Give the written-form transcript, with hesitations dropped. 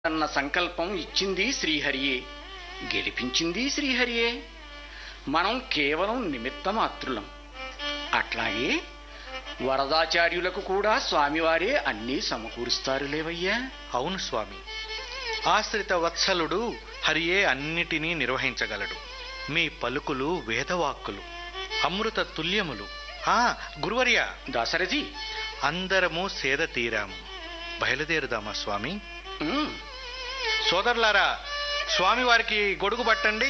అన్న సంకల్పం ఇచ్చింది శ్రీహరియే, గెలిపించింది శ్రీహరియే. మనం కేవలం నిమిత్త మాత్రులం. అట్లాగే వరదాచార్యులకు కూడా స్వామివారే అన్నీ సమకూరుస్తారు లేవయ్యా. అవును స్వామి, ఆశ్రిత వత్సలుడు హరియే అన్నిటినీ నిర్వహించగలడు. మీ పలుకులు వేదవాక్కులు, అమృత తుల్యములు. గురువర్య, దాశరథి, అందరము సేద తీరాము. బయలుదేరుదామా స్వామి? ఉమ్, సోదరులారా, స్వామివారికి గొడుగు పట్టండి.